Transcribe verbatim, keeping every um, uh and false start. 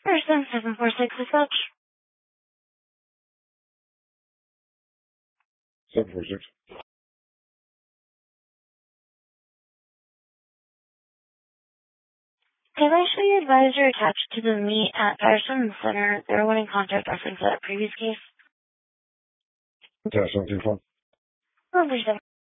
Person seven four six dispatch. seven four six. Can I show you advisor attached to the meet at Firestone Center? They were wanting contact reference at a previous case. Attached on two phone. Lovely,